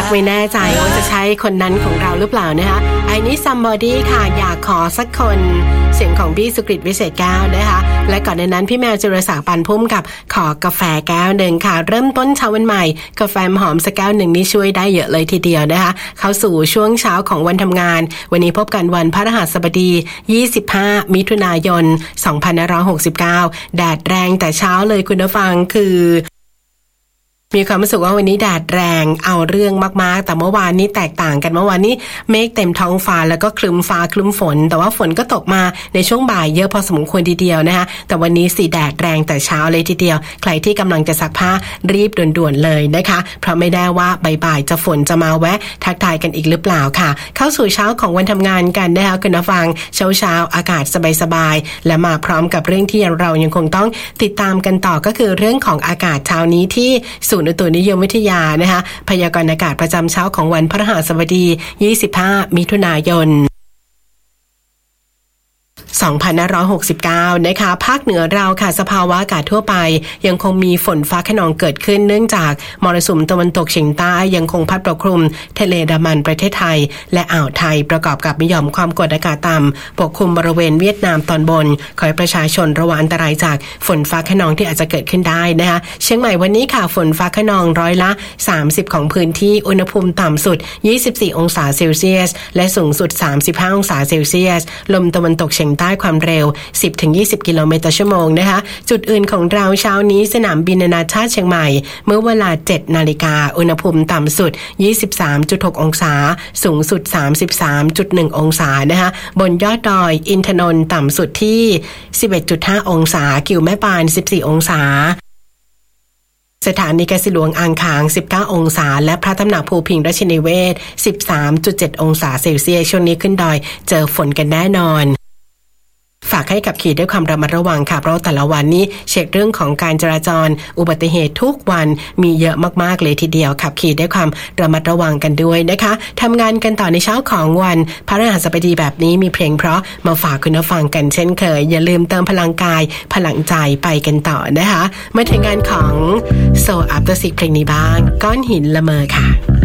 ไม่แน่ใจว่าจะใช้คนนั้นของเราหรือเปล่านะคะไอ้นี่ somebody ค่ะอยากขอสักคนเสียงของพี่สุกฤตวิเศษแก้วนะคะและก่อนในนั้นพี่แมวจิรศักดิ์ปานพุ่มกับขอกาแฟแก้วหนึ่งค่ะเริ่มต้นเช้าวันใหม่กาแฟหอมสักแก้วหนึ่งนี่ช่วยได้เยอะเลยทีเดียวนะคะเข้าสู่ช่วงเช้าของวันทำงานวันนี้พบกันวันพฤหัสบดี25มิถุนายน2569แดดแรงแต่เช้าเลยคุณผู้ฟังคือมีความรู้สึกว่าวันนี้แดดแรงเอาเรื่องมากๆแต่เมื่อวานนี้แตกต่างกันเมื่อวานนี้เมฆเต็มท้องฟ้าแล้วก็ครึ้มฟ้าครึ้มฝนแต่ว่าฝนก็ตกมาในช่วงบ่ายเยอะพอสมควรทีเดียวนะคะแต่วันนี้สีแดดแรงแต่เช้าเลยทีเดียวใครที่กำลังจะซักผ้ารีบด่วนๆเลยนะคะเพราะไม่ได้ว่าบ่ายๆจะฝนจะมาแวะทักทายกันอีกหรือเปล่าค่ะเข้าสู่เช้าของวันทำงานกันนะคะคุณผู้ฟังเช้าอากาศสบายๆและมาพร้อมกับเรื่องที่เรายังคงต้องติดตามกันต่อก็คือเรื่องของอากาศเช้านี้ที่ศูนย์อุตุนิยมวิทยานะคะพยากรณ์อากาศประจำเช้าของวันพฤหัสบดี25มิถุนายน2569นะคะภาคเหนือเราค่ะสภาวะอากาศทั่วไปยังคงมีฝนฟ้าคะนองเกิดขึ้นเนื่องจากมรสุมตะวันตกเฉียงใต้ยังคงพัดปกคลุมทะเลอันดามันประเทศไทยและอ่าวไทยประกอบกับมีหย่อมความกดอากาศต่ำปกคลุมบริเวณเวียดนามตอนบนขอให้ประชาชนระวังอันตรายจากฝนฟ้าคะนองที่อาจจะเกิดขึ้นได้นะคะเชียงใหม่วันนี้ค่ะฝนฟ้าคะนองร้อยละ30ของพื้นที่อุณหภูมิต่ำสุด24องศาเซลเซียสและสูงสุด35องศาเซลเซียสลมตะวันตกเฉียงใต้ความเร็ว 10-20 กิโลเมตรต่อชั่วโมงนะคะจุดอื่นของเราเช้านี้สนามบินนานาชาติเชียงใหม่เมื่อเวลา 7 นาฬิกาอุณหภูมิต่ำสุด 23.6 องศาสูงสุด 33.1 องศานะคะบนยอดดอยอินทนนท์ต่ำสุดที่ 11.5 องศากิวแม่ปาน 14 องศาสถานีกสิหลวงอ่างขาง19องศาและพระตำหนักภูพิงค์ราชนิเวศ 13.7 องศาเซลเซียสช่วงนี้ขึ้นดอยเจอฝนกันแน่นอนฝากให้ขับขี่ด้วยความระมัดระวังค่ะเพราะแต่ละวันนี้เช็คเรื่องของการจราจรอุบัติเหตุทุกวันมีเยอะมากๆเลยทีเดียวขับขี่ด้วยความระมัดระวังกันด้วยนะคะทำงานกันต่อในเช้าของวันพฤหัสบดีแบบนี้มีเพลงเพราะมาฝากคุณผู้ฟังกันเช่นเคยอย่าลืมเติมพลังกายพลังใจไปกันต่อนะคะมาถึงงานของ Soul After 6เพลงนี้บ้างก้อนหินละเมอค่ะ